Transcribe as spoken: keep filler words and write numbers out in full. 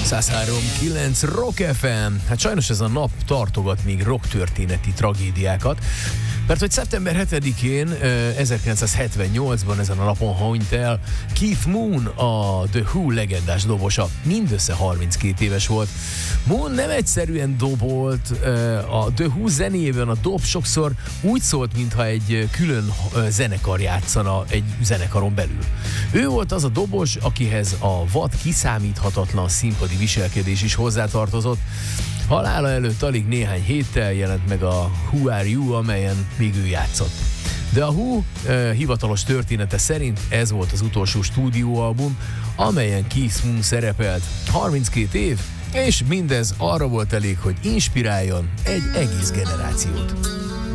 száz három kilenc Rock ef em. Hát sajnos ez a nap tartogat még rock történeti tragédiákat, mert hogy szeptember hetedikén ezerkilencszázhetvennyolcban ezen a napon hunyt el Keith Moon, a The Who legendás dobosa. Mindössze harminckét éves volt. Moon nem egyszerűen dobolt, a The Who zenéjében a dob sokszor úgy szólt, mintha egy külön zenekar játszana egy zenekaron belül. Ő volt az a dobos, akihez a vad kiszámíthatatlan színpadi viselkedés is hozzátartozott. Halála előtt alig néhány héttel jelent meg a Who Are You, amelyen még ő játszott. De a Who eh, hivatalos története szerint ez volt az utolsó stúdióalbum, amelyen Keith Moon szerepelt. harminckét év, és mindez arra volt elég, hogy inspiráljon egy egész generációt.